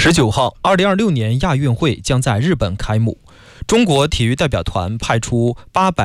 19号，2026年亚运会将在日本开幕。中国体育代表团派出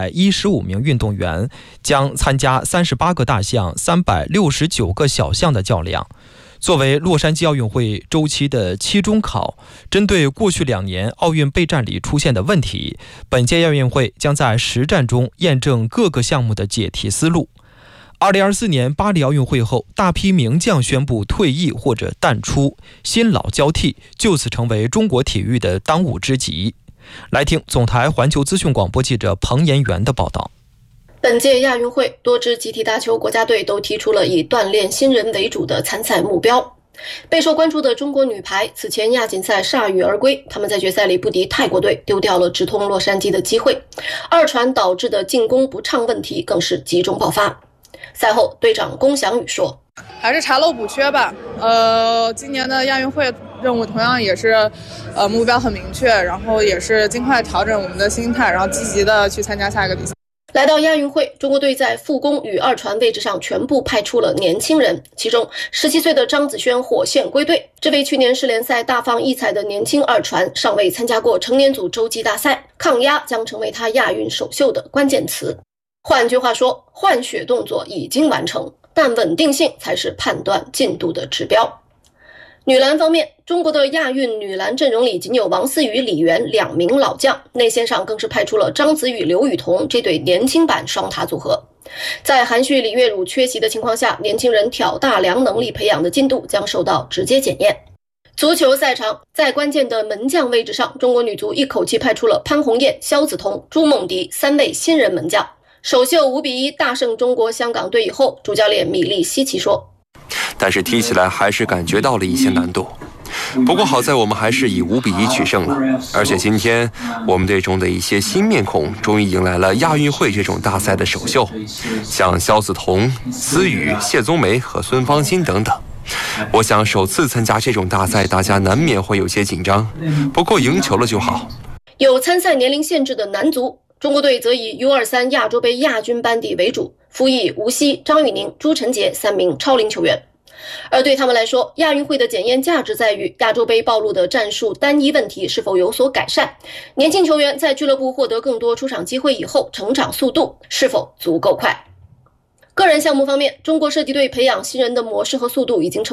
815名运动员，将参加38个大项、369个小项的较量。作为洛杉矶奥运会周期的期中考，针对过去2年奥运备战里出现的问题，本届亚运会将在实战中验证各个项目的解题思路。2024年巴黎奥运会后，大批名将宣布退役或者淡出，新老交替，就此成为中国体育的当务之急。来听总台环球资讯广播记者彭延元的报道。 本届亚运会，多支集体大球国家队都提出了以锻炼新人为主的参赛目标。备受关注的中国女排此前亚锦赛铩羽而归，他们在决赛里不敌泰国队，丢掉了直通洛杉矶的机会。二传导致的进攻不畅问题更是集中爆发。赛后，队长龚翔宇说：“ 还是查漏补缺吧。今年的亚运会任务同样也是，目标很明确，然后也是尽快调整我们的心态，然后积极的去参加下一个比赛。” 来到亚运会，中国队在副攻与二传位置上全部派出了年轻人，其中17岁的张子萱火线归队。这位去年世联赛大放异彩的年轻二传，尚未参加过成年组洲际大赛，抗压将成为他亚运首秀的关键词。换句话说，换血动作已经完成，但稳定性才是判断进度的指标。女篮方面，中国的亚运女篮阵容里仅有王思雨、李媛2名老将，内线上更是派出了张子雨、刘雨桐这对年轻版双塔组合。在韩旭、李月汝缺席的情况下，年轻人挑大梁能力培养的进度将受到直接检验。足球赛场，在关键的门将位置上，中国女足一口气派出了潘虹艳、肖梓彤、朱梦迪3位新人门将。首秀5-1大胜中国香港队以后，主教练米利希奇说：“ 但是踢起来还是感觉到了一些难度。不过好在我们还是以5-1取胜了，而且今天我们队中的一些新面孔终于迎来了亚运会这种大赛的首秀，像肖梓彤、思雨、谢宗梅和孙芳欣等等。我想首次参加这种大赛，大家难免会有些紧张，不过赢球了就好。” 有参赛年龄限制的男足，中国队则以 U23 亚洲杯亚军班底为主，辅以吴曦、张玉宁、朱晨杰3名超龄球员。而对他们来说，亚运会的检验价值在于亚洲杯暴露的战术单一问题是否有所改善，年轻球员在俱乐部获得更多出场机会以后，成长速度是否足够快。个人项目方面，中国射击队培养新人的模式和速度已经成